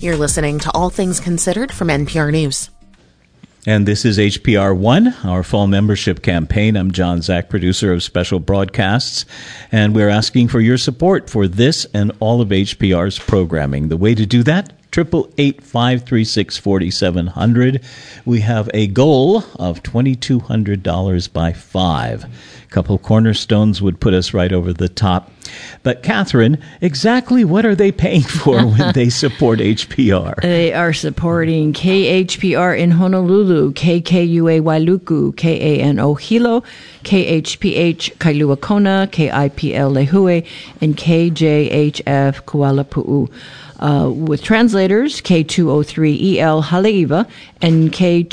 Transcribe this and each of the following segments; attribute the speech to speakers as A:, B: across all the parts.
A: You're listening to All Things Considered from NPR News.
B: And this is HPR One, our fall membership campaign. I'm John Zach, producer of Special Broadcasts, and we're asking for your support for this and all of HPR's programming. The way to do that, 888-536-4700. We have a goal of $2,200 by 5. A couple cornerstones would put us right over the top. But, Catherine, exactly what are they paying for when they support HPR?
C: They are supporting KHPR in Honolulu, KKUA Wailuku, KANO Hilo, KHPH Kailua Kona, KIPL Lehue, and KJHF Kuala Pu'u. With translators, K203EL Haleiwa and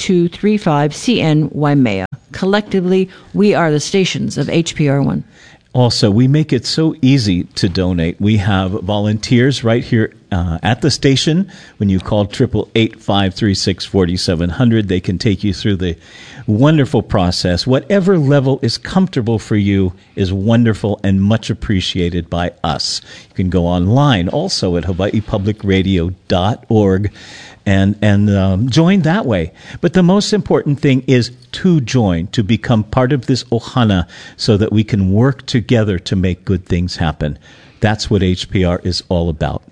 C: K235CN Waimea. Collectively, we are the stations of HPR1.
B: Also, we make it so easy to donate. We have volunteers right here at the station. When you call 888-536-4700, they can take you through the wonderful process. Whatever level is comfortable for you is wonderful and much appreciated by us. You can go online also at hawaiipublicradio.org and join that way. But the most important thing is to join, to become part of this ohana so that we can work together to make good things happen. That's what HPR is all about.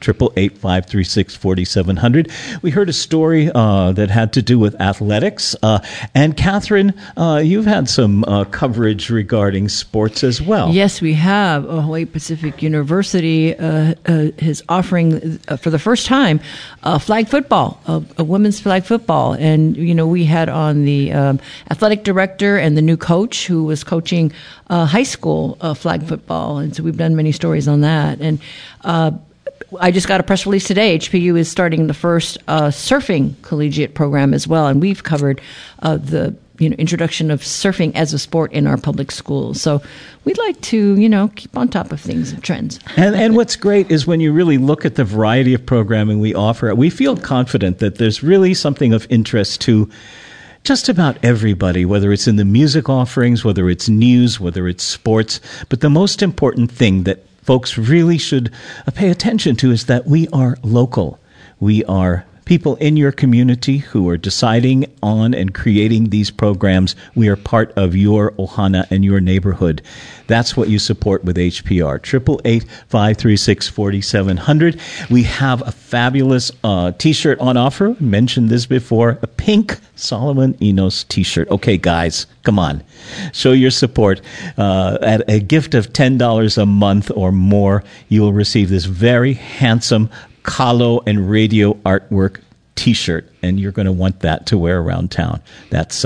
B: 888-536-4700. We heard a story that had to do with athletics. And Catherine, you've had some coverage regarding sports as well.
C: Yes, we have. Hawaii Pacific University is offering, for the first time, flag football, a women's flag football. And, you know, we had on the athletic director and the new coach who was coaching high school flag football. And so we've done many stories on that. And I just got a press release today. HPU is starting the first surfing collegiate program as well, and we've covered the introduction of surfing as a sport in our public schools. So we'd like to keep on top of things and trends.
B: And what's great is when you really look at the variety of programming we offer, we feel confident that there's really something of interest to just about everybody, whether it's in the music offerings, whether it's news, whether it's sports. But the most important thing that folks really should pay attention to is that we are local. We are people in your community who are deciding on and creating these programs. We are part of your ohana and your neighborhood. That's what you support with HPR. 888-536-4700. We have a fabulous T-shirt on offer. I mentioned this before. A pink Solomon Enos T-shirt. Okay, guys, come on. Show your support. At a gift of $10 a month or more, you will receive this very handsome Kalo and radio artwork T-shirt, and you're going to want that to wear around town. That's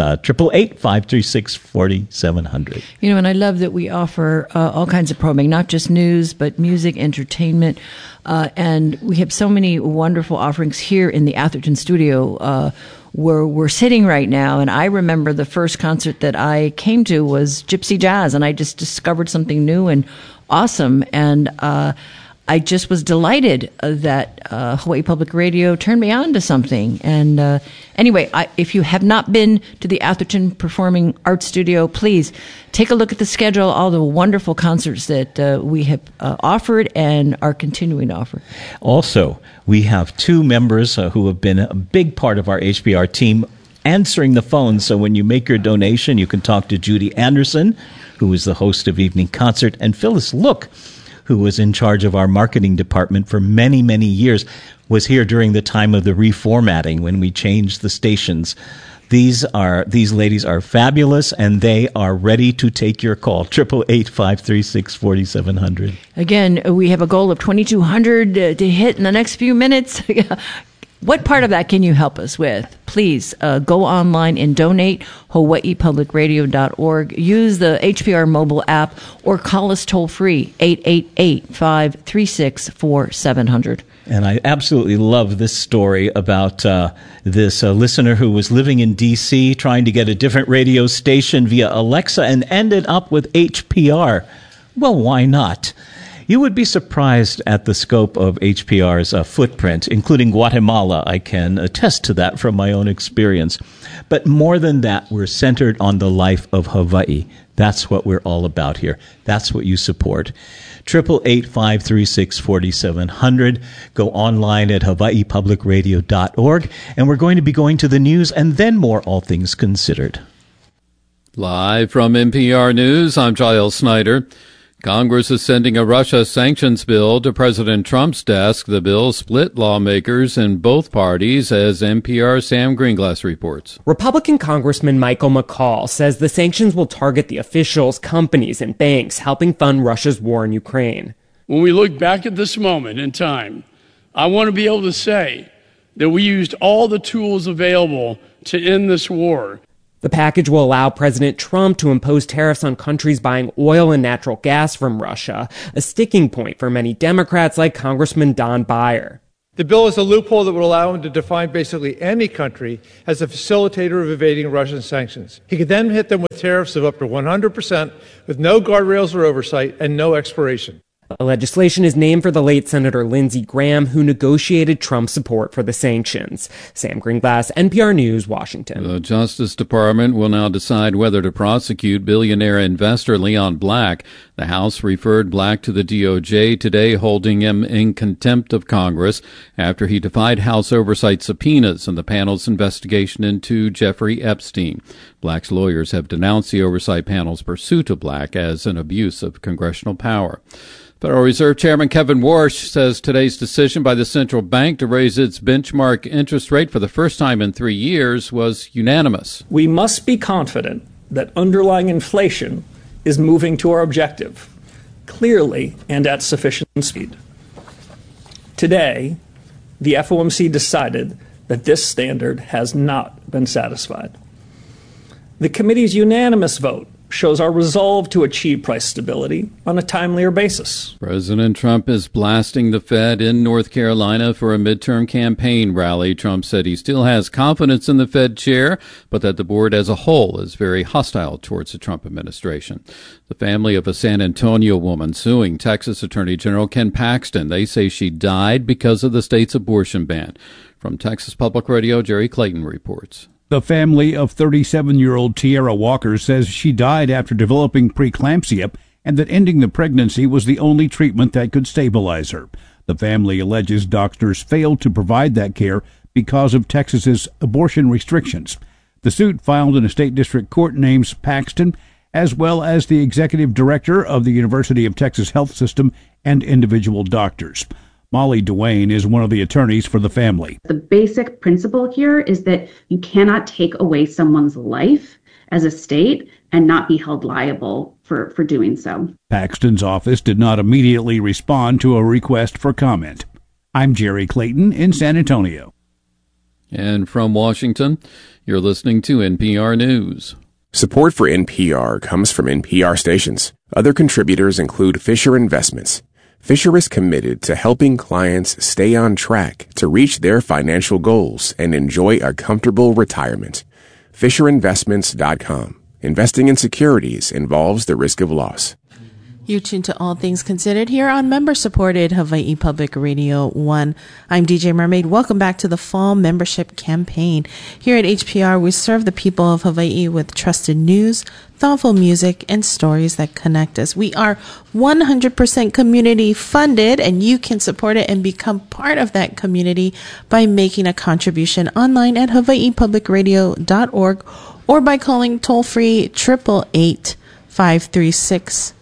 B: 888-536-4700.
C: And I love that we offer all kinds of programming, not just news, but music, entertainment, and we have so many wonderful offerings here in the Atherton studio where we're sitting right now. And I remember the first concert that I came to was Gypsy Jazz, and I just discovered something new and awesome. And I just was delighted that Hawaii Public Radio turned me on to something. And anyway, if you have not been to the Atherton Performing Arts Studio, please take a look at the schedule, all the wonderful concerts that we have offered and are continuing to offer.
B: Also, we have two members who have been a big part of our HPR team answering the phone. So when you make your donation, you can talk to Judy Anderson, who is the host of Evening Concert, and Phyllis Look, who was in charge of our marketing department for many, many years, was here during the time of the reformatting when we changed the stations. These ladies are fabulous, and they are ready to take your call. 888-536-4700.
C: Again, we have a goal of 2,200 to hit in the next few minutes. What part of that can you help us with? Please go online and donate, hawaiipublicradio.org. Use the HPR mobile app or call us toll-free, 888-536-4700.
B: And I absolutely love this story about this listener who was living in D.C. trying to get a different radio station via Alexa and ended up with HPR. Well, why not? You would be surprised at the scope of HPR's footprint, including Guatemala. I can attest to that from my own experience. But more than that, we're centered on the life of Hawaii. That's what we're all about here. That's what you support. 888-536-4700. Go online at hawaiipublicradio.org. And we're going to be going to the news and then more All Things Considered.
D: Live from NPR News, I'm Giles Snyder. Congress is sending a Russia sanctions bill to President Trump's desk. The bill split lawmakers in both parties, as NPR's Sam Greenglass reports.
E: Republican Congressman Michael McCaul says the sanctions will target the officials, companies, and banks helping fund Russia's war in Ukraine.
F: When we look back at this moment in time, I want to be able to say that we used all the tools available to end this war.
E: The package will allow President Trump to impose tariffs on countries buying oil and natural gas from Russia, a sticking point for many Democrats like Congressman Don Beyer.
G: The bill is a loophole that would allow him to define basically any country as a facilitator of evading Russian sanctions. He could then hit them with tariffs of up to 100% with no guardrails or oversight and no expiration.
E: The legislation is named for the late Senator Lindsey Graham, who negotiated Trump's support for the sanctions. Sam Greenglass, NPR News, Washington.
D: The Justice Department will now decide whether to prosecute billionaire investor Leon Black. The House referred Black to the DOJ today, holding him in contempt of Congress after he defied House oversight subpoenas in the panel's investigation into Jeffrey Epstein. Black's lawyers have denounced the oversight panel's pursuit of Black as an abuse of congressional power. Federal Reserve Chairman Kevin Warsh says today's decision by the central bank to raise its benchmark interest rate for the first time in 3 years was unanimous.
H: We must be confident that underlying inflation is moving to our objective, clearly and at sufficient speed. Today, the FOMC decided that this standard has not been satisfied. The committee's unanimous vote shows our resolve to achieve price stability on a timelier basis.
D: President Trump is blasting the Fed in North Carolina for a midterm campaign rally. Trump said he still has confidence in the Fed chair, but that the board as a whole is very hostile towards the Trump administration. The family of a San Antonio woman suing Texas Attorney General Ken Paxton. They say she died because of the state's abortion ban. From Texas Public Radio, Jerry Clayton reports.
I: The family of 37-year-old Tierra Walker says she died after developing preeclampsia and that ending the pregnancy was the only treatment that could stabilize her. The family alleges doctors failed to provide that care because of Texas's abortion restrictions. The suit filed in a state district court names Paxton, as well as the executive director of the University of Texas Health System and individual doctors. Molly Duane is one of the attorneys for the family.
J: The basic principle here is that you cannot take away someone's life as a state and not be held liable for doing so.
I: Paxton's office did not immediately respond to a request for comment. I'm Jerry Clayton in San Antonio.
D: And from Washington, you're listening to NPR News.
K: Support for NPR comes from NPR stations. Other contributors include Fisher Investments. Fisher is committed to helping clients stay on track to reach their financial goals and enjoy a comfortable retirement. FisherInvestments.com. Investing in securities involves the risk of loss.
L: You tune to All Things Considered here on member-supported Hawaii Public Radio 1. I'm DJ Mermaid. Welcome back to the Fall Membership Campaign. Here at HPR, we serve the people of Hawaii with trusted news, thoughtful music, and stories that connect us. We are 100% community funded, and you can support it and become part of that community by making a contribution online at hawaiipublicradio.org or by calling toll-free 888-536-4700.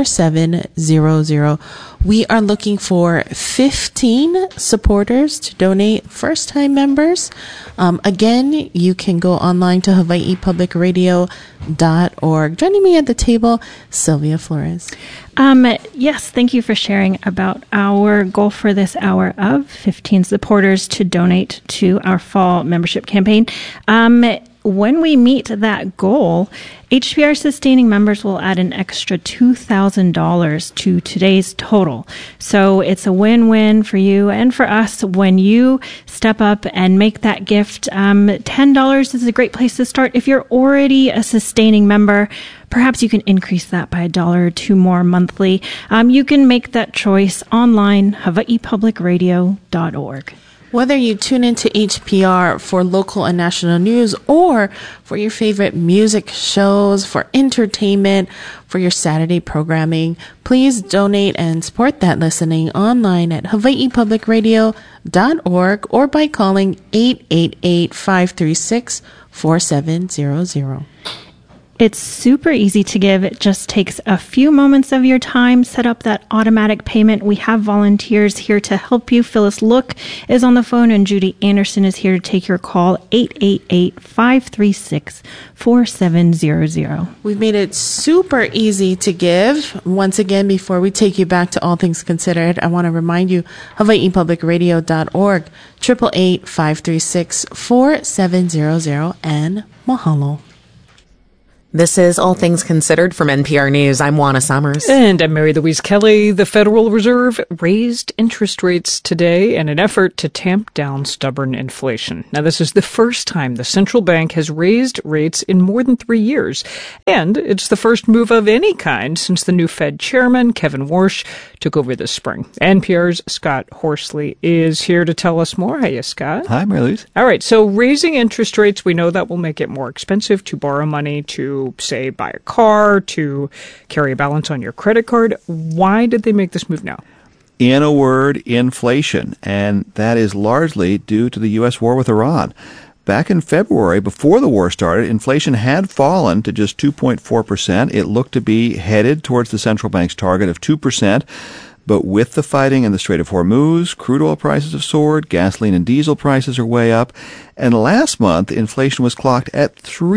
L: We are looking for 15 supporters to donate, first-time members. Again, you can go online to hawaiipublicradio.org. Joining me at the table, Sylvia Flores.
M: Yes, thank you for sharing about our goal for this hour of 15 supporters to donate to our fall membership campaign. When we meet that goal, HPR sustaining members will add an extra $2,000 to today's total. So it's a win-win for you and for us when you step up and make that gift. $10 is a great place to start. If you're already a sustaining member, perhaps you can increase that by $1 or $2 more monthly. You can make that choice online, hawaiipublicradio.org.
L: Whether you tune into HPR for local and national news or for your favorite music show shows, for entertainment, for your Saturday programming. Please donate and support that listening online at hawaiipublicradio.org or by calling 888-536-4700.
M: It's super easy to give. It just takes a few moments of your time. Set up that automatic payment. We have volunteers here to help you. Phyllis Look is on the phone, and Judy Anderson is here to take your call, 888-536-4700.
L: We've made it super easy to give. Once again, before we take you back to All Things Considered, I want to remind you, hawaiipublicradio.org, 888-536-4700, and mahalo.
A: This is All Things Considered from NPR News. I'm Juana Summers.
N: And I'm Mary Louise Kelly. The Federal Reserve raised interest rates today in an effort to tamp down stubborn inflation. Now, this is the first time the central bank has raised rates in more than 3 years. And it's the first move of any kind since the new Fed chairman, Kevin Warsh, took over this spring. NPR's Scott Horsley is here to tell us more. Hiya, Scott.
O: Hi, Mary Louise.
N: All right, so raising interest rates, we know that will make it more expensive to borrow money to, say, buy a car, to carry a balance on your credit card. Why did they make this move now?
O: In a word, inflation, and that is largely due to the U.S. war with Iran. Back in February, before the war started, inflation had fallen to just 2.4%. It looked to be headed towards the central bank's target of 2%. But with the fighting in the Strait of Hormuz, crude oil prices have soared, gasoline and diesel prices are way up, and last month, inflation was clocked at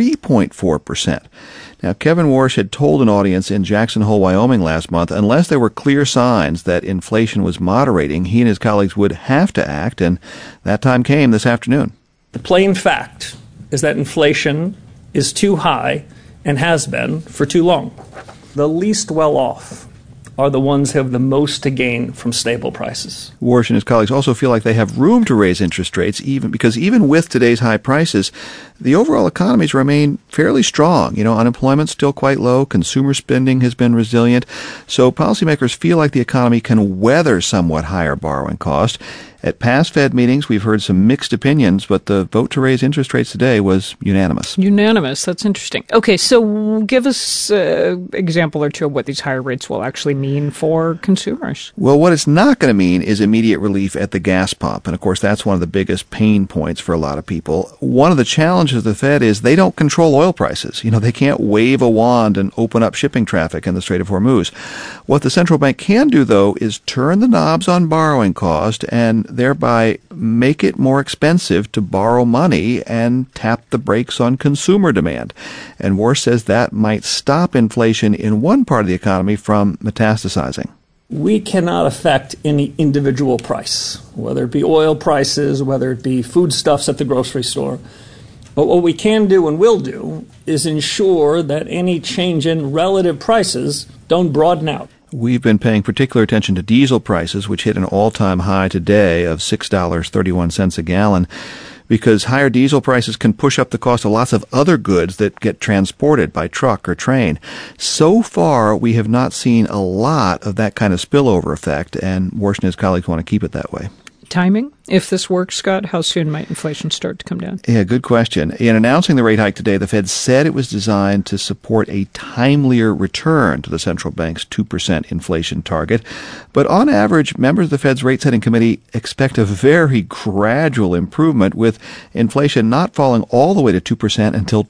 O: 3.4%. Now, Kevin Warsh had told an audience in Jackson Hole, Wyoming last month, unless there were clear signs that inflation was moderating, he and his colleagues would have to act, and that time came this afternoon.
H: The plain fact is that inflation is too high and has been for too long. The least well off are the ones who have the most to gain from stable prices.
O: Warsh and his colleagues also feel like they have room to raise interest rates, even with today's high prices, the overall economies remain fairly strong. Unemployment's still quite low, consumer spending has been resilient, so policymakers feel like the economy can weather somewhat higher borrowing costs. At past Fed meetings, we've heard some mixed opinions, but the vote to raise interest rates today was unanimous.
N: Unanimous. That's interesting. Okay, so give us an example or two of what these higher rates will actually mean for consumers.
O: Well, what it's not going to mean is immediate relief at the gas pump. And, of course, that's one of the biggest pain points for a lot of people. One of the challenges of the Fed is they don't control oil prices. They can't wave a wand and open up shipping traffic in the Strait of Hormuz. What the central bank can do, though, is turn the knobs on borrowing cost and thereby make it more expensive to borrow money and tap the brakes on consumer demand. And Warsh says that might stop inflation in one part of the economy from metastasizing.
H: We cannot affect any individual price, whether it be oil prices, whether it be foodstuffs at the grocery store. But what we can do and will do is ensure that any change in relative prices don't broaden out.
O: We've been paying particular attention to diesel prices, which hit an all-time high today of $6.31 a gallon, because higher diesel prices can push up the cost of lots of other goods that get transported by truck or train. So far, we have not seen a lot of that kind of spillover effect, and Warsh and his colleagues want to keep it that way.
N: Timing? If this works, Scott, how soon might inflation start to come down?
O: Yeah, good question. In announcing the rate hike today, the Fed said it was designed to support a timelier return to the central bank's 2% inflation target. But on average, members of the Fed's rate-setting committee expect a very gradual improvement, with inflation not falling all the way to 2% until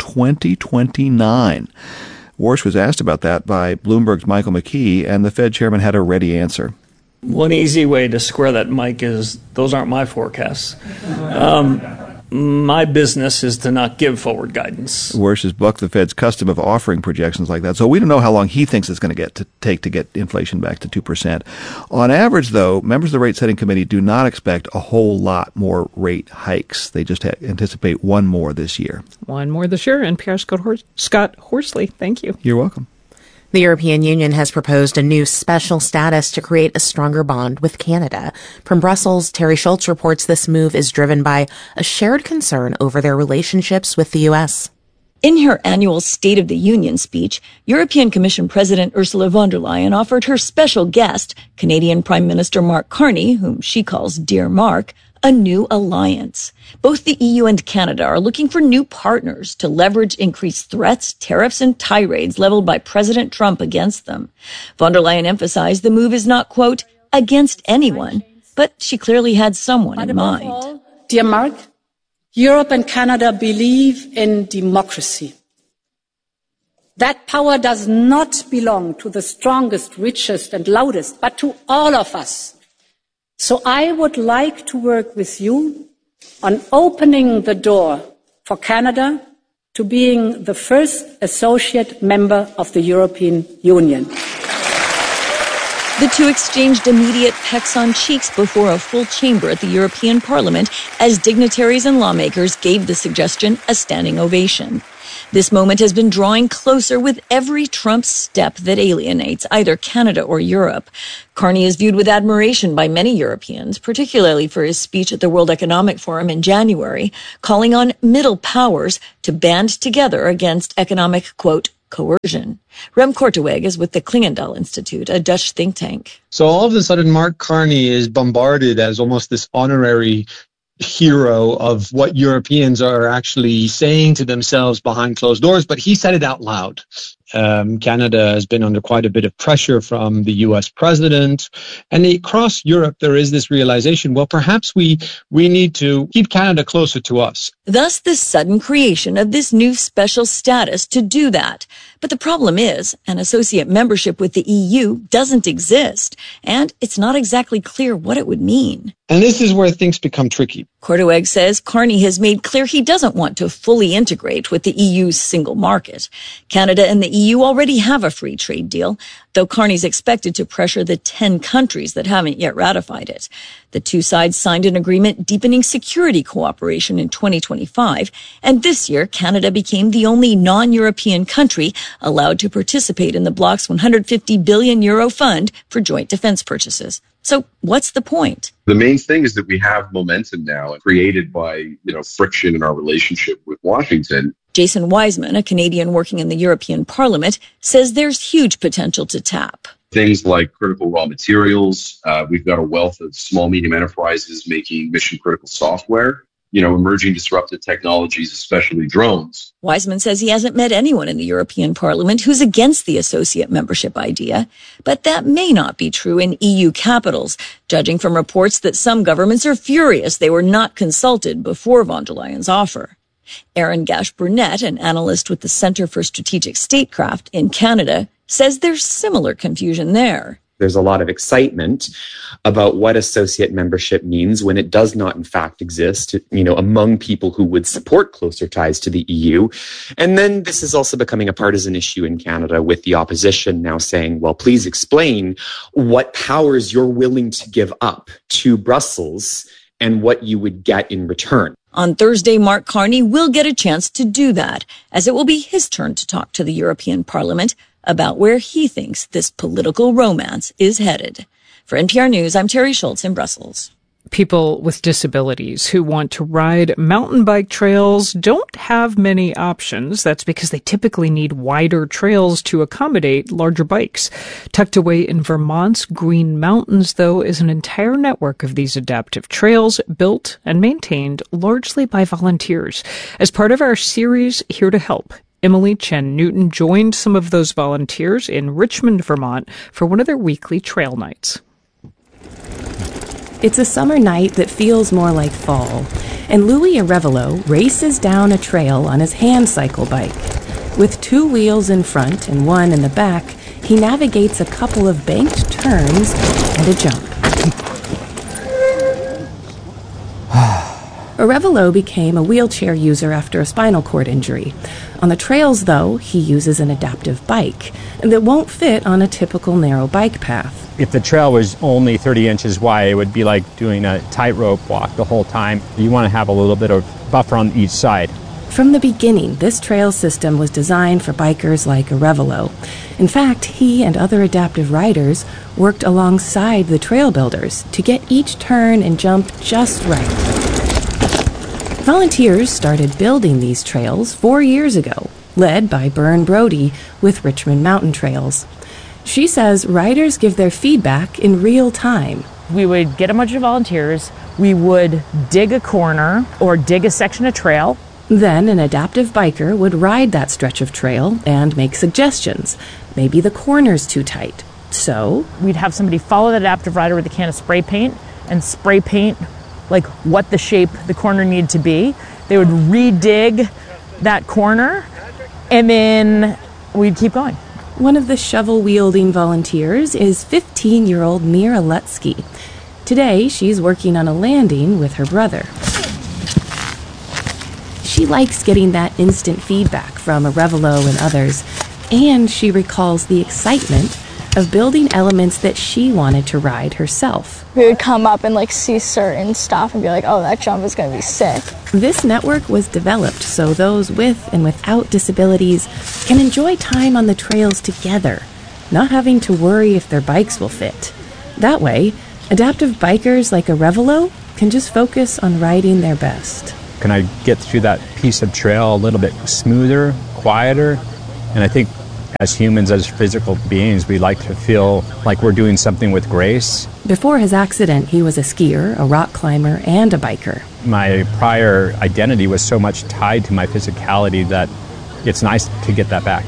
O: 2029. Warsh was asked about that by Bloomberg's Michael McKee, and the Fed chairman had a ready answer.
H: One easy way to square that, Mike, is those aren't my forecasts. My business is to not give forward guidance.
O: Warsh has bucked the Fed's custom of offering projections like that, so we don't know how long he thinks it's going to take to get inflation back to 2%. On average, though, members of the rate-setting committee do not expect a whole lot more rate hikes. They just anticipate one more this year.
N: One more this year. NPR Scott Horsley, thank you.
O: You're welcome.
A: The European Union has proposed a new special status to create a stronger bond with Canada. From Brussels, Terry Schultz reports this move is driven by a shared concern over their relationships with the U.S.
P: In her annual State of the Union speech, European Commission President Ursula von der Leyen offered her special guest, Canadian Prime Minister Mark Carney, whom she calls Dear Mark, a new alliance. Both the EU and Canada are looking for new partners to leverage increased threats, tariffs, and tirades leveled by President Trump against them. Von der Leyen emphasized the move is not, quote, against anyone, but she clearly had someone in mind.
Q: All, dear Mark, Europe and Canada believe in democracy. That power does not belong to the strongest, richest, and loudest, but to all of us. So I would like to work with you on opening the door for Canada to being the first associate member of the European Union.
P: The two exchanged immediate pecks on cheeks before a full chamber at the European Parliament as dignitaries and lawmakers gave the suggestion a standing ovation. This moment has been drawing closer with every Trump step that alienates either Canada or Europe. Carney is viewed with admiration by many Europeans, particularly for his speech at the World Economic Forum in January, calling on middle powers to band together against economic, quote, coercion. Rem Korteweg is with the Klingendahl Institute, a Dutch think tank.
R: So all of a sudden, Mark Carney is bombarded as almost this honorary hero of what Europeans are actually saying to themselves behind closed doors, but he said it out loud. Canada has been under quite a bit of pressure from the US president, and across Europe there is this realization, well, perhaps we need to keep Canada closer to us.
P: Thus the sudden creation of this new special status to do that. But the problem is, an associate membership with the EU doesn't exist, and it's not exactly clear what it would mean.
R: And this is where things become tricky.
P: Korteweg says Carney has made clear he doesn't want to fully integrate with the EU's single market. Canada and the EU already have a free trade deal, though Carney's expected to pressure the 10 countries that haven't yet ratified it. The two sides signed an agreement deepening security cooperation in 2025, and this year Canada became the only non-European country allowed to participate in the bloc's €150 billion fund for joint defense purchases. So what's the point?
S: The main thing is that we have momentum now created by, friction in our relationship with Washington.
P: Jason Wiseman, a Canadian working in the European Parliament, says there's huge potential to tap.
S: Things like critical raw materials. We've got a wealth of small, medium enterprises making mission critical software. Emerging disruptive technologies, especially drones.
P: Wiseman says he hasn't met anyone in the European Parliament who's against the associate membership idea, but that may not be true in EU capitals, judging from reports that some governments are furious they were not consulted before von der Leyen's offer. Aaron Gash-Burnett, an analyst with the Centre for Strategic Statecraft in Canada, says there's similar confusion there.
T: There's a lot of excitement about what associate membership means when it does not, in fact, exist, among people who would support closer ties to the EU. And then this is also becoming a partisan issue in Canada, with the opposition now saying, well, please explain what powers you're willing to give up to Brussels and what you would get in return.
P: On Thursday, Mark Carney will get a chance to do that, as it will be his turn to talk to the European Parliament about where he thinks this political romance is headed. For NPR News, I'm Terry Schultz in Brussels.
N: People with disabilities who want to ride mountain bike trails don't have many options. That's because they typically need wider trails to accommodate larger bikes. Tucked away in Vermont's Green Mountains, though, is an entire network of these adaptive trails built and maintained largely by volunteers. As part of our series, Here to Help, Emily Chen Newton joined some of those volunteers in Richmond, Vermont, for one of their weekly trail nights.
U: It's a summer night that feels more like fall, and Louis Arevalo races down a trail on his hand cycle bike. With 2 wheels in front and 1 in the back, he navigates a couple of banked turns and a jump. Arevalo became a wheelchair user after a spinal cord injury. On the trails, though, he uses an adaptive bike that won't fit on a typical narrow bike path.
V: If the trail was only 30 inches wide, it would be like doing a tightrope walk the whole time. You want to have a little bit of buffer on each side.
U: From the beginning, this trail system was designed for bikers like Arevalo. In fact, he and other adaptive riders worked alongside the trail builders to get each turn and jump just right. Volunteers started building these trails 4 years ago, led by Byrne Brody with Richmond Mountain Trails. She says riders give their feedback in real time.
W: We would get a bunch of volunteers,
B: we would dig a corner or dig a section of trail.
U: Then an adaptive biker would ride that stretch of trail and make suggestions. Maybe the corner's too tight. So
B: we'd have somebody follow the adaptive rider with a can of spray paint and spray paint like what the shape the corner needed to be. They would redig that corner, and then we'd keep going.
U: One of the shovel-wielding volunteers is 15-year-old Mira Lutsky. Today, she's working on a landing with her brother. She likes getting that instant feedback from Arevalo and others, and she recalls the excitement of building elements that she wanted to ride herself.
C: We would come up and see certain stuff and be like, oh, that jump is going to be sick.
U: This network was developed so those with and without disabilities can enjoy time on the trails together, not having to worry if their bikes will fit. That way, adaptive bikers like Arevalo can just focus on riding their best.
V: Can I get through that piece of trail a little bit smoother, quieter? And I think as humans, as physical beings, we like to feel like we're doing something with grace.
U: Before his accident, he was a skier, a rock climber, and a biker.
V: My prior identity was so much tied to my physicality that it's nice to get that back.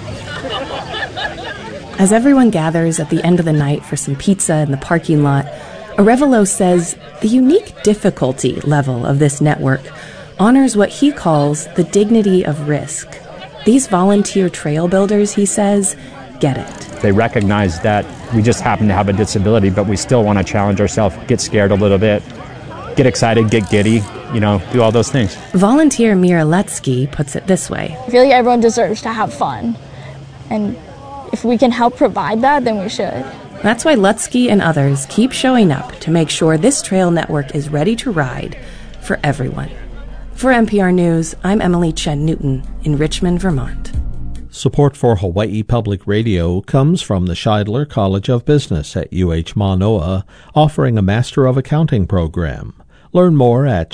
U: As everyone gathers at the end of the night for some pizza in the parking lot, Arevalo says the unique difficulty level of this network honors what he calls the dignity of risk. These volunteer trail builders, he says, get it.
V: They recognize that we just happen to have a disability, but we still want to challenge ourselves, get scared a little bit, get excited, get giddy, do all those things.
U: Volunteer Mira Lutsky puts it this way.
C: I feel like everyone deserves to have fun. And if we can help provide that, then we should.
U: That's why Lutsky and others keep showing up to make sure this trail network is ready to ride for everyone. For NPR News, I'm Emily Chen Newton in Richmond, Vermont.
W: Support for Hawaii Public Radio comes from the Scheidler College of Business at UH Manoa, offering a Master of Accounting program. Learn more at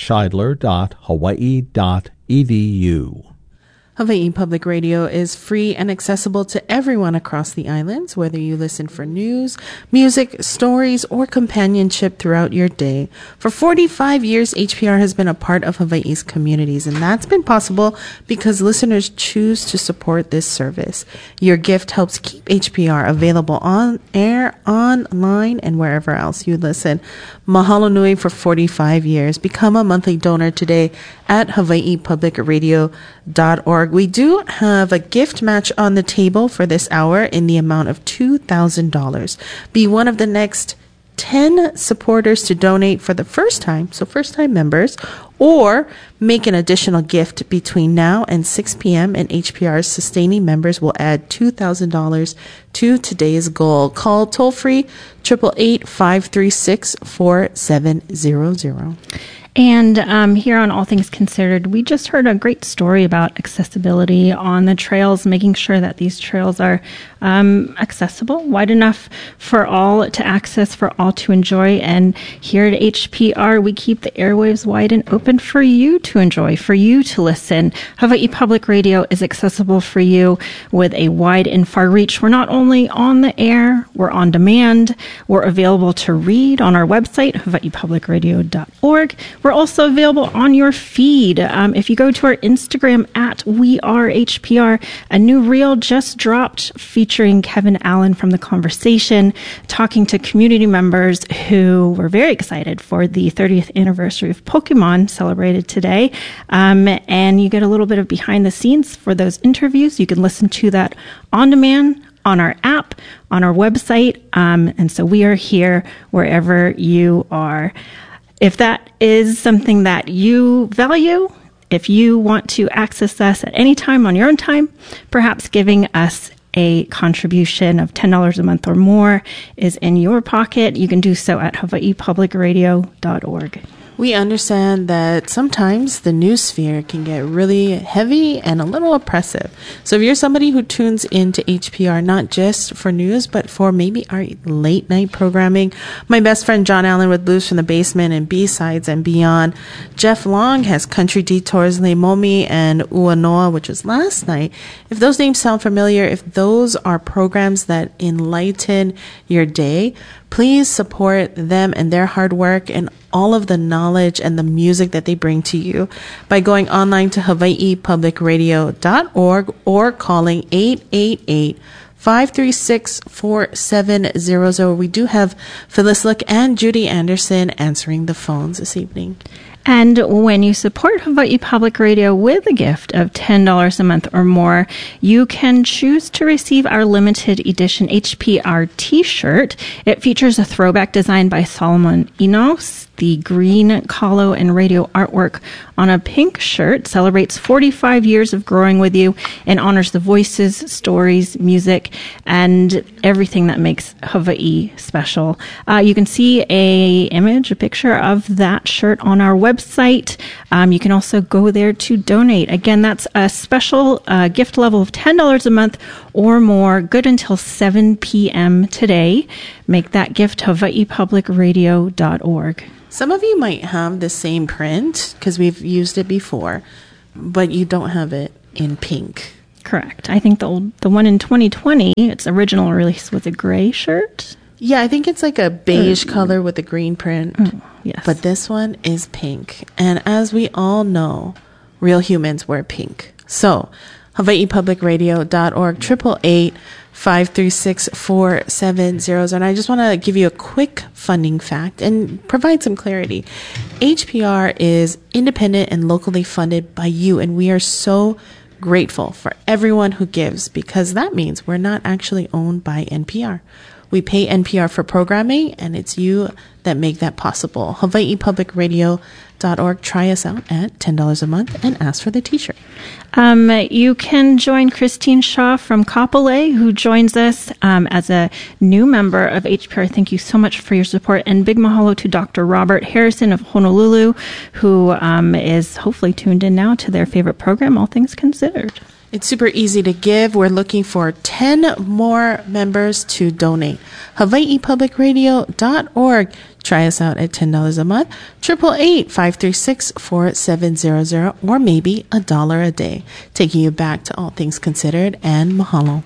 W: scheidler.hawaii.edu.
L: Hawaii Public Radio is free and accessible to everyone across the islands, whether you listen for news, music, stories, or companionship throughout your day. For 45 years, HPR has been a part of Hawaii's communities, and that's been possible because listeners choose to support this service. Your gift helps keep HPR available on air, online, and wherever else you listen. Mahalo nui for 45 years. Become a monthly donor today at hawaiipublicradio.org. We do have a gift match on the table for this hour in the amount of $2,000. Be one of the next 10 supporters to donate for the first time, so first-time members, or make an additional gift between now and 6 p.m. and HPR's sustaining members will add $2,000 to today's goal. Call toll-free 888-536-4700.
M: And here on All Things Considered, we just heard a great story about accessibility on the trails, making sure that these trails are accessible, wide enough for all to access, for all to enjoy. And here at HPR, we keep the airwaves wide and open for you to enjoy, for you to listen. Hawaii Public Radio is accessible for you with a wide and far reach. We're not only on the air, we're on demand. We're available to read on our website, hawaiipublicradio.org. We're also available on your feed. If you go to our Instagram at WeAreHPR, a new reel just dropped featuring Kevin Allen from The Conversation, talking to community members who were very excited for the 30th anniversary of Pokemon celebrated today. And you get a little bit of behind the scenes for those interviews. You can listen to that on demand, on our app, on our website. And so we are here wherever you are. If that is something that you value, if you want to access us at any time on your own time, perhaps giving us a contribution of $10 a month or more is in your pocket, you can do so at hawaiipublicradio.org.
L: We understand that sometimes the news sphere can get really heavy and a little oppressive. So if you're somebody who tunes into HPR, not just for news, but for maybe our late night programming, my best friend John Allen with Blues from the Basement and B-Sides and Beyond. Jeff Long has Country Detours, Leimomi, and Uanoa, which was last night. If those names sound familiar, if those are programs that enlighten your day, please support them and their hard work. And all of the knowledge and the music that they bring to you by going online to hawaiipublicradio.org or calling 888-536-4700. We do have Phyllis Look and Judy Anderson answering the phones this evening.
M: And when you support Hawaii Public Radio with a gift of $10 a month or more, you can choose to receive our limited edition HPR t-shirt. It features a throwback design by Solomon Enos. The green colo and radio artwork on a pink shirt celebrates 45 years of growing with you and honors the voices, stories, music, and everything that makes Hawaii special. You can see a picture of that shirt on our website. You can also go there to donate. Again, that's a special gift level of $10 a month or more, good until 7 p.m. today. Make that gift hawaiipublicradio.org.
L: Some of you might have the same print because we've used it before, but you don't have it in pink.
M: Correct. I think the one in 2020, its original release was a gray shirt.
L: Yeah, I think it's like a beige color with a green print.
M: Yes.
L: But this one is pink. And as we all know, real humans wear pink. So, hawaiipublicradio.org, 888-536-4700. And I just want to give you a quick funding fact and provide some clarity. HPR is independent and locally funded by you, and we are so grateful for everyone who gives, because that means we're not actually owned by NPR. We pay NPR for programming, and it's you that make that possible. hawaiipublicradio.org. Try us out at $10 a month and ask for the t-shirt.
M: You can join Christine Shaw from Kapolei, who joins us as a new member of HPR. Thank you so much for your support. And big mahalo to Dr. Robert Harrison of Honolulu, who is hopefully tuned in now to their favorite program, All Things Considered.
L: It's super easy to give. We're looking for 10 more members to donate. hawaiipublicradio.org. Try us out at $10 a month, 888-536-4700, or maybe $1 a day. Taking you back to All Things Considered, and mahalo.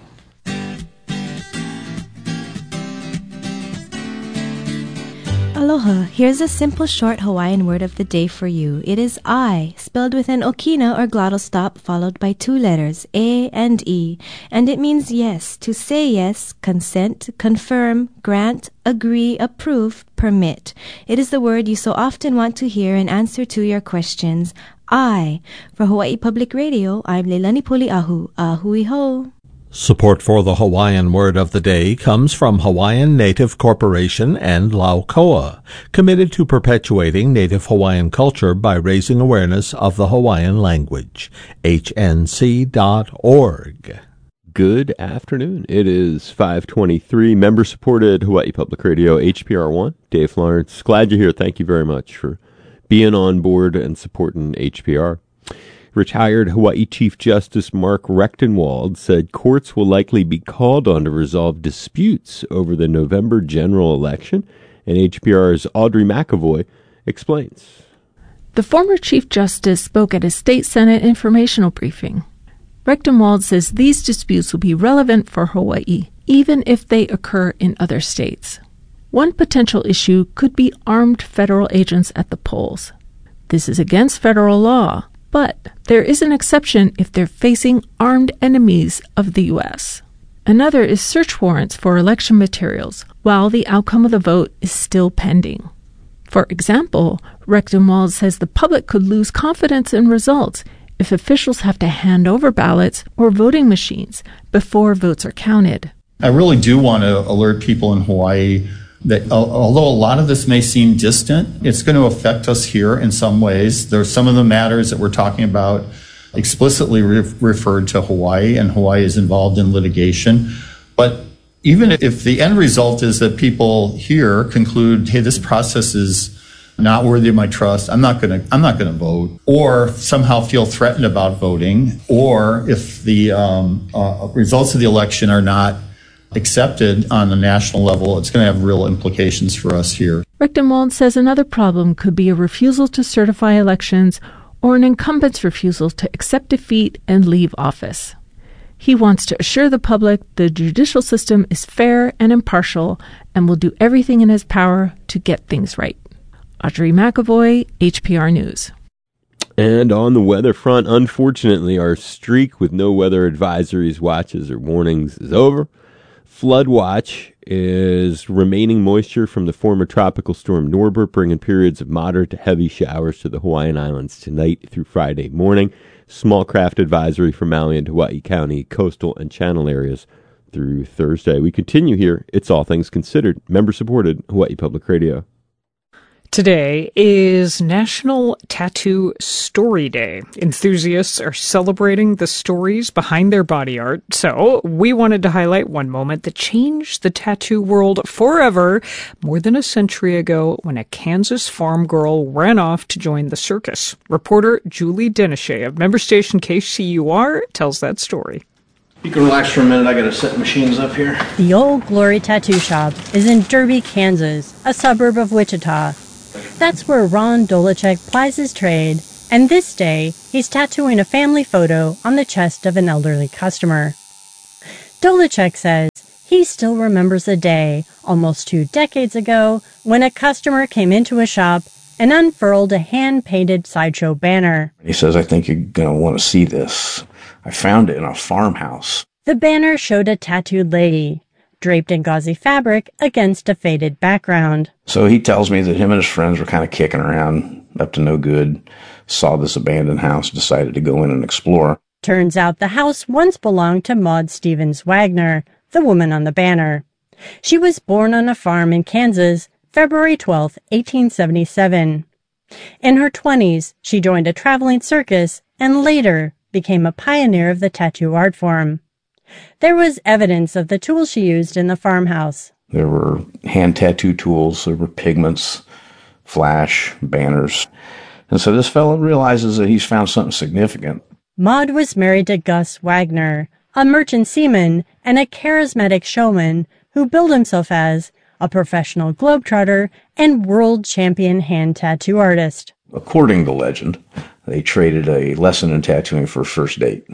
E: Aloha, here's a simple short Hawaiian word of the day for you. It is I, spelled with an okina or glottal stop followed by two letters, A and E, and it means yes, to say yes, consent, confirm, grant, agree, approve, permit. It is the word you so often want to hear in answer to your questions. I. For Hawaii Public Radio, I'm Leilani Puli'ahu. Ahui ho.
W: Support for the Hawaiian Word of the Day comes from Hawaiian Native Corporation and Laukoa, committed to perpetuating Native Hawaiian culture by raising awareness of the Hawaiian language. HNC.org.
F: Good afternoon. It is 5:23. Member-supported Hawaii Public Radio, HPR1. Dave Florence, glad you're here. Thank you very much for being on board and supporting HPR. Retired Hawaii Chief Justice Mark Rechtenwald said courts will likely be called on to resolve disputes over the November general election, and HPR's Audrey McAvoy explains.
G: The former Chief Justice spoke at a State Senate informational briefing. Rechtenwald says these disputes will be relevant for Hawaii, even if they occur in other states. One potential issue could be armed federal agents at the polls. This is against federal law, but there is an exception if they're facing armed enemies of the U.S. Another is search warrants for election materials while the outcome of the vote is still pending. For example, Rechtenwald says the public could lose confidence in results if officials have to hand over ballots or voting machines before votes are counted.
X: I really do want to alert people in Hawaii that although a lot of this may seem distant, it's going to affect us here in some ways. There's some of the matters that we're talking about explicitly referred to Hawaii, and Hawaii is involved in litigation. But even if the end result is that people here conclude, hey, this process is not worthy of my trust, I'm not going to vote, or somehow feel threatened about voting, or if the results of the election are not accepted on the national level, it's going to have real implications for us here.
G: Rechtenwald says another problem could be a refusal to certify elections or an incumbent's refusal to accept defeat and leave office. He wants to assure the public the judicial system is fair and impartial and will do everything in his power to get things right. Audrey McAvoy, HPR News.
F: And on the weather front, unfortunately, our streak with no weather advisories, watches, or warnings is over. Flood watch is remaining moisture from the former tropical storm Norbert, bringing periods of moderate to heavy showers to the Hawaiian Islands tonight through Friday morning. Small craft advisory for Maui and Hawaii County, coastal and channel areas through Thursday. We continue here. It's All Things Considered, member-supported Hawaii Public Radio.
N: Today is National Tattoo Story Day. Enthusiasts are celebrating the stories behind their body art, so we wanted to highlight one moment that changed the tattoo world forever more than a century ago when a Kansas farm girl ran off to join the circus. Reporter Julie Denishay of member station KCUR tells that story.
D: You can relax for a minute. I gotta set the machines up here.
I: The Old Glory Tattoo Shop is in Derby, Kansas, a suburb of Wichita. That's where Ron Dolachek plies his trade, and this day, he's tattooing a family photo on the chest of an elderly customer. Dolachek says he still remembers a day, almost 2 decades ago, when a customer came into a shop and unfurled a hand-painted sideshow banner.
D: He says, I think you're gonna want to see this. I found it in a farmhouse.
I: The banner showed a tattooed lady, draped in gauzy fabric against a faded background.
D: So he tells me that him and his friends were kind of kicking around, up to no good, saw this abandoned house, decided to go in and explore.
I: Turns out the house once belonged to Maud Stevens Wagner, the woman on the banner. She was born on a farm in Kansas, February 12, 1877. In her 20s, she joined a traveling circus and later became a pioneer of the tattoo art form. There was evidence of the tools she used in the farmhouse.
D: There were hand tattoo tools, there were pigments, flash, banners. And so this fellow realizes that he's found something significant.
I: Maud was married to Gus Wagner, a merchant seaman and a charismatic showman who billed himself as a professional globetrotter and world champion hand tattoo artist.
D: According to legend, they traded a lesson in tattooing for a first date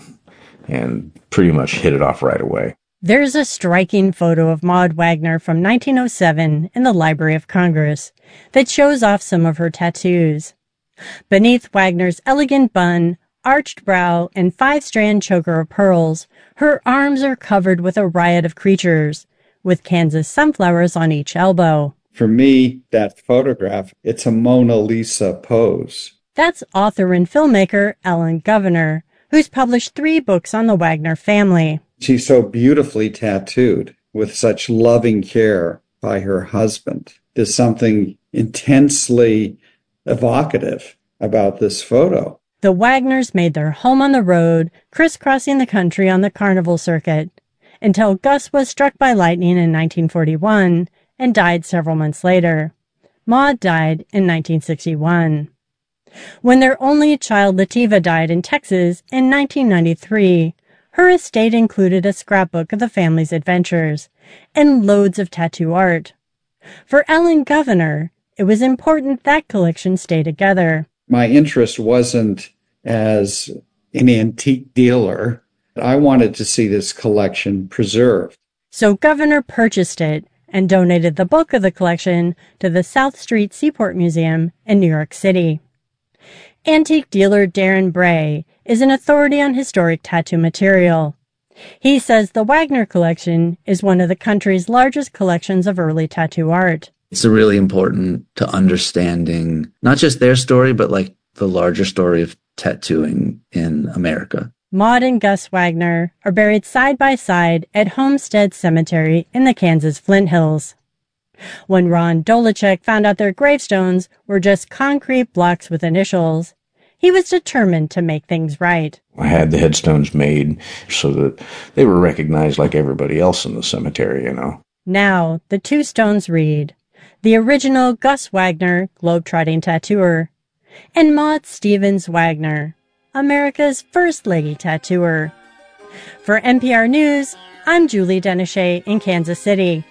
D: and pretty much hit it off right away.
I: There's a striking photo of Maud Wagner from 1907 in the Library of Congress that shows off some of her tattoos. Beneath Wagner's elegant bun, arched brow, and 5-strand choker of pearls, her arms are covered with a riot of creatures, with Kansas sunflowers on each elbow.
J: For me, that photograph, it's a Mona Lisa pose.
I: That's author and filmmaker Ellen Governor, who's published 3 books on the Wagner family.
J: She's so beautifully tattooed with such loving care by her husband. There's something intensely evocative about this photo.
I: The Wagners made their home on the road, crisscrossing the country on the carnival circuit, until Gus was struck by lightning in 1941 and died several months later. Maud died in 1961. When their only child Lativa died in Texas in 1993, her estate included a scrapbook of the family's adventures and loads of tattoo art. For Ellen Governor, it was important that collection stay together.
J: My interest wasn't as an antique dealer. I wanted to see this collection preserved.
I: So Governor purchased it and donated the bulk of the collection to the South Street Seaport Museum in New York City. Antique dealer Darren Bray is an authority on historic tattoo material. He says the Wagner collection is one of the country's largest collections of early tattoo art.
K: It's really important to understanding not just their story, but like the larger story of tattooing in America.
I: Maud and Gus Wagner are buried side by side at Homestead Cemetery in the Kansas Flint Hills. When Ron Dolachek found out their gravestones were just concrete blocks with initials, he was determined to make things right.
D: I had the headstones made so that they were recognized like everybody else in the cemetery, you know.
I: Now, the 2 stones read, the original Gus Wagner, globetrotting tattooer, and Maud Stevens Wagner, America's first lady tattooer. For NPR News, I'm Julie Denishay in Kansas City.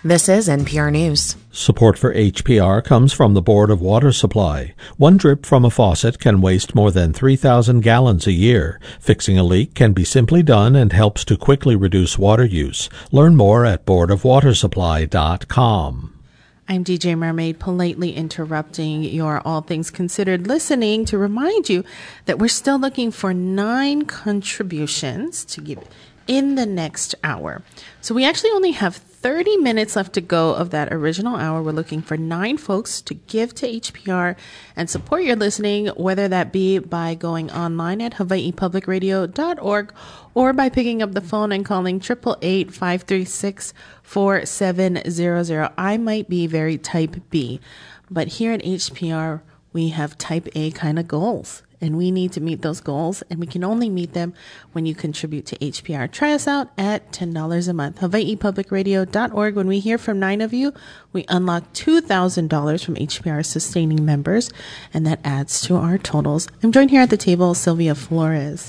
L: This is NPR News.
W: Support for HPR comes from the Board of Water Supply. One drip from a faucet can waste more than 3,000 gallons a year. Fixing a leak can be simply done and helps to quickly reduce water use. Learn more at boardofwatersupply.com.
L: I'm DJ Mermaid, politely interrupting your All Things Considered listening to remind you that we're still looking for 9 contributions to give in the next hour. So we actually only have 30 minutes left to go of that original hour. We're looking for 9 folks to give to HPR and support your listening, whether that be by going online at hawaiipublicradio.org or by picking up the phone and calling 888-536-4700. I might be very type B, but here at HPR, we have type A kind of goals. And we need to meet those goals, and we can only meet them when you contribute to HPR. Try us out at $10 a month. HawaiiPublicRadio.org. When we hear from 9 of you, we unlock $2,000 from HPR sustaining members, and that adds to our totals. I'm joined here at the table, Sylvia Flores.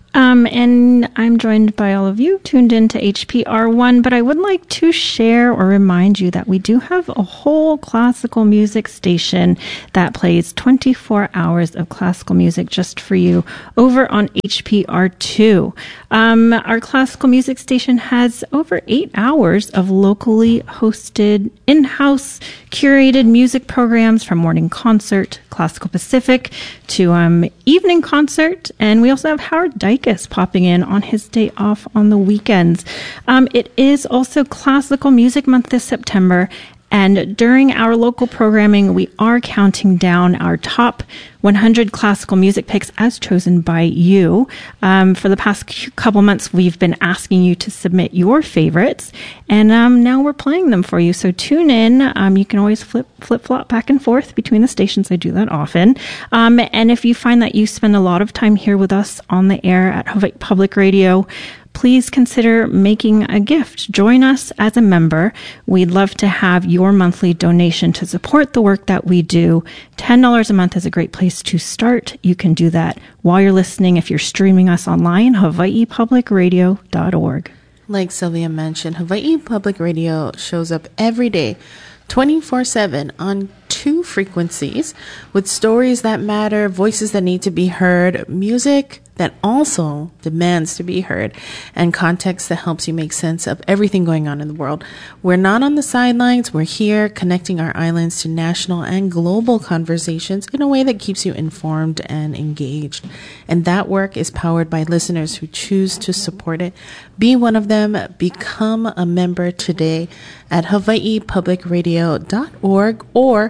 M: And I'm joined by all of you tuned in to HPR1, but I would like to share or remind you that we do have a whole classical music station that plays 24 hours of classical music just for you over on HPR2. Our classical music station has over 8 hours of locally hosted, in-house curated music programs from morning concert, Classical Pacific, to evening concert, and we also have Howard Dykes popping in on his day off on the weekends. It is also Classical Music Month this September, and during our local programming, we are counting down our top 100 classical music picks as chosen by you. For the past couple months, we've been asking you to submit your favorites, and now we're playing them for you. So tune in. You can always flip-flop back and forth between the stations. I do that often. And if you find that you spend a lot of time here with us on the air at Hawaii Public Radio, please consider making a gift. Join us as a member. We'd love to have your monthly donation to support the work that we do. $10 a month is a great place to start. You can do that while you're listening. If you're streaming us online, hawaiipublicradio.org.
L: Like Sylvia mentioned, Hawaii Public Radio shows up every day, 24/7 on 2 frequencies with stories that matter, voices that need to be heard, music that also demands to be heard, and context that helps you make sense of everything going on in the world. We're not on the sidelines. We're here connecting our islands to national and global conversations in a way that keeps you informed and engaged. And that work is powered by listeners who choose to support it. Be one of them. Become a member today at hawaiipublicradio.org or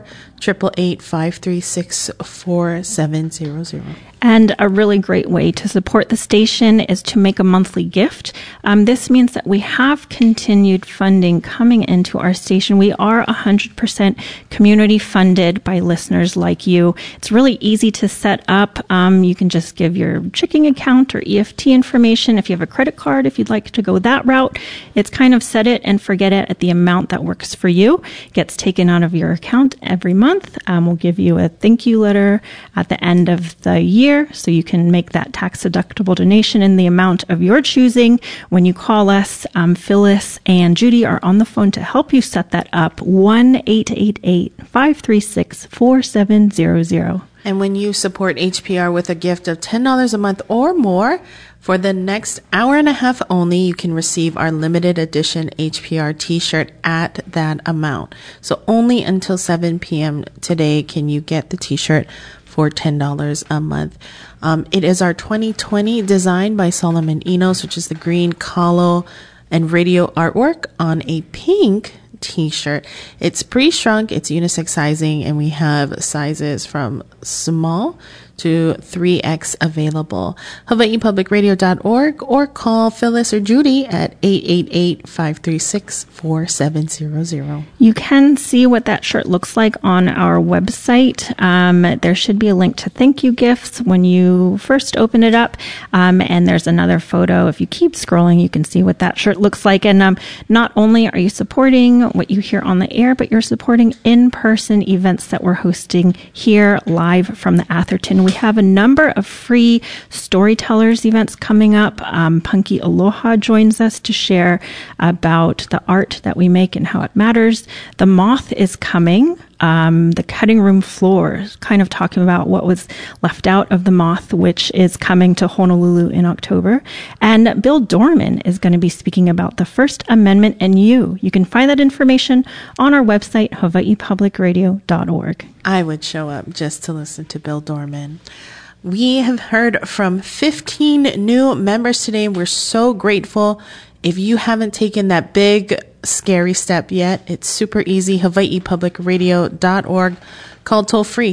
L: 888-536-4700.
M: And a really great way to support the station is to make a monthly gift. This means that we have continued funding coming into our station. We are 100% community funded by listeners like you. It's really easy to set up. You can just give your checking account or EFT information. If you have a credit card, if you'd like to go that route, it's kind of set it and forget it at the amount that works for you. It gets taken out of your account every month. We'll give you a thank you letter at the end of the year, so you can make that tax-deductible donation in the amount of your choosing. When you call us, Phyllis and Judy are on the phone to help you set that up. 1-888-536-4700.
L: And when you support HPR with a gift of $10 a month or more, for the next hour and a half only, you can receive our limited edition HPR t-shirt at that amount. So only until 7 p.m. today can you get the t-shirt for $10 a month. It is our 2020 design by Solomon Enos, which is the green kalo and radio artwork on a pink t-shirt. It's pre-shrunk, it's unisex sizing, and we have sizes from small to 3X available. HawaiiPublicRadio.org or call Phyllis or Judy at 888-536-4700.
M: You can see what that shirt looks like on our website. There should be a link to thank you gifts when you first open it up. And there's another photo. If you keep scrolling, you can see what that shirt looks like. And not only are you supporting what you hear on the air, but you're supporting in-person events that we're hosting here live from the Atherton we have a number of free storytellers events coming up. Punky Aloha joins us to share about the art that we make and how it matters. The Moth is coming. The Cutting Room Floor, kind of talking about what was left out of The Moth, which is coming to Honolulu in October. And Bill Dorman is going to be speaking about the First Amendment and you. You can find that information on our website, hawaiipublicradio.org.
L: I would show up just to listen to Bill Dorman. We have heard from 15 new members today. We're so grateful. If you haven't taken that big, scary step yet, it's super easy. hawaiipublicradio.org. Call toll free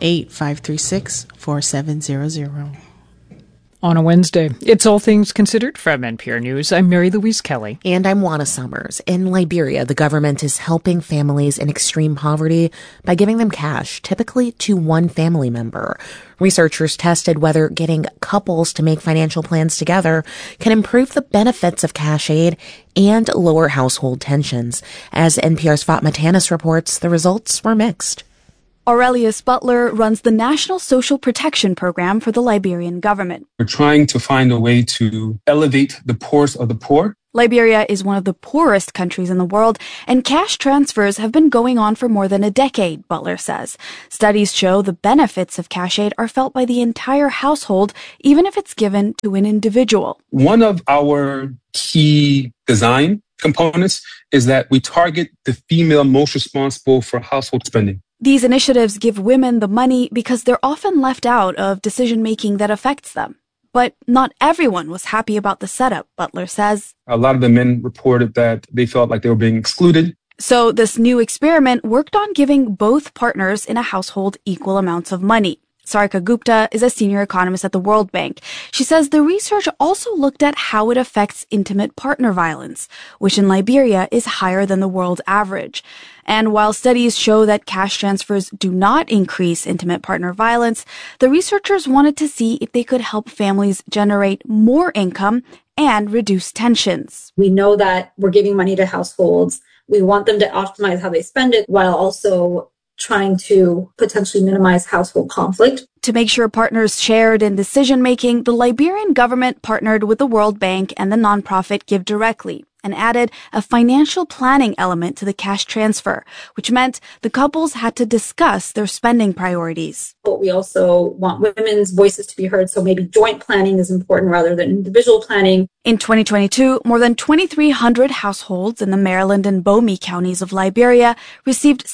L: 888-536-4700.
N: On a Wednesday, it's All Things Considered from NPR News. I'm Mary Louise Kelly.
A: And I'm Juana Summers. In Liberia, the government is helping families in extreme poverty by giving them cash, typically to one family member. Researchers tested whether getting couples to make financial plans together can improve the benefits of cash aid and lower household tensions. As NPR's Fatma Tanis reports, the results were mixed.
H: Aurelius Butler runs the National Social Protection Program for the Liberian government.
O: We're trying to find a way to elevate the poorest of the poor.
H: Liberia is one of the poorest countries in the world, and cash transfers have been going on for more than a decade, Butler says. Studies show the benefits of cash aid are felt by the entire household, even if it's given to an individual.
O: One of our key design components is that we target the female most responsible for household spending.
H: These initiatives give women the money because they're often left out of decision-making that affects them. But not everyone was happy about the setup, Butler says.
O: A lot of the men reported that they felt like they were being excluded.
H: So this new experiment worked on giving both partners in a household equal amounts of money. Sarika Gupta is a senior economist at the World Bank. She says the research also looked at how it affects intimate partner violence, which in Liberia is higher than the world average. And while studies show that cash transfers do not increase intimate partner violence, the researchers wanted to see if they could help families generate more income and reduce tensions.
Q: We know that we're giving money to households. We want them to optimize how they spend it while also trying to potentially minimize household conflict.
H: To make sure partners shared in decision-making, the Liberian government partnered with the World Bank and the nonprofit Give Directly and added a financial planning element to the cash transfer, which meant the couples had to discuss their spending priorities.
Q: But we also want women's voices to be heard, so maybe joint planning is important rather than individual planning.
H: In 2022, more than 2,300 households in the Maryland and Bomi counties of Liberia received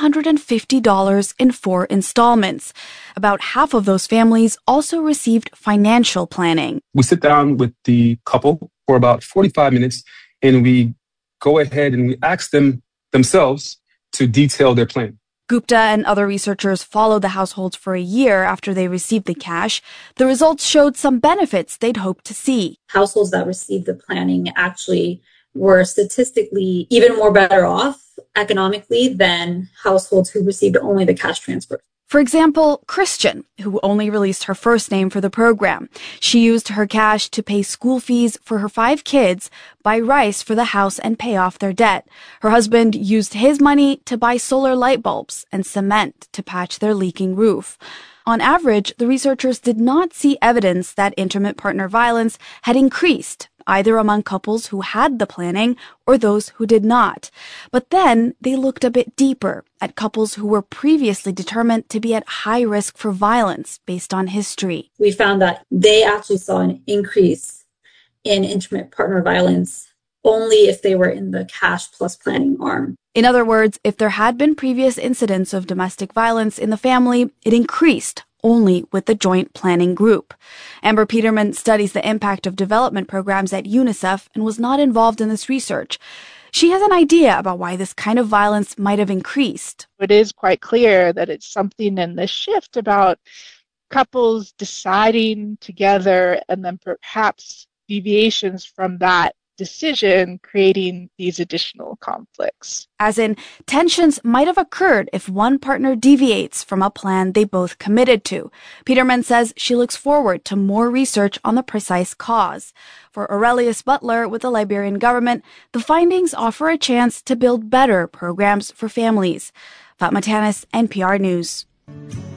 H: $750 in 4 installments. About half of those families also received financial planning.
O: We sit down with the couple for about 45 minutes and we go ahead and we ask them themselves to detail their plan.
H: Gupta and other researchers followed the households for a year after they received the cash. The results showed some benefits they'd hoped to see.
Q: Households that received the planning actually were statistically even more better off economically than households who received only the cash transfer.
H: For example, Christian, who only released her first name for the program. She used her cash to pay school fees for her 5 kids, buy rice for the house, and pay off their debt. Her husband used his money to buy solar light bulbs and cement to patch their leaking roof. On average, the researchers did not see evidence that intimate partner violence had increased, either among couples who had the planning or those who did not. But then they looked a bit deeper at couples who were previously determined to be at high risk for violence based on history.
Q: We found that they actually saw an increase in intimate partner violence only if they were in the cash plus planning arm.
H: In other words, if there had been previous incidents of domestic violence in the family, it increased only with the joint planning group. Amber Peterman studies the impact of development programs at UNICEF and was not involved in this research. She has an idea about why this kind of violence might have increased.
Y: It is quite clear that it's something in the shift about couples deciding together and then perhaps deviations from that decision creating these additional conflicts.
H: As in, tensions might have occurred if one partner deviates from a plan they both committed to. Peterman says she looks forward to more research on the precise cause. For Aurelius Butler with the Liberian government, the findings offer a chance to build better programs for families. Fatma Tanis, NPR News.